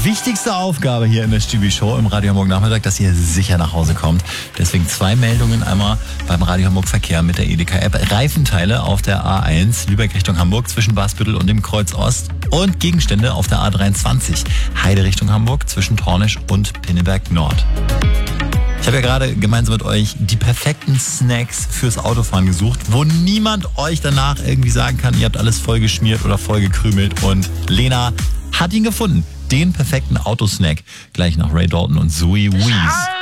wichtigste Aufgabe hier in der Stübi-Show im Radio Hamburg Nachmittag, dass ihr sicher nach Hause kommt. Deswegen 2 Meldungen. Einmal beim Radio Hamburg Verkehr mit der Edeka-App. Reifenteile auf der A1 Lübeck Richtung Hamburg zwischen Basbüttel und dem Kreuz Ost. Und Gegenstände auf der A23 Heide Richtung Hamburg zwischen Tornisch und Pinneberg Nord. Ich habe ja gerade gemeinsam mit euch die perfekten Snacks fürs Autofahren gesucht, wo niemand euch danach irgendwie sagen kann, ihr habt alles vollgeschmiert oder vollgekrümelt. Und Lena hat ihn gefunden. Den perfekten Autosnack. Gleich nach Ray Dalton und Zoe Wees.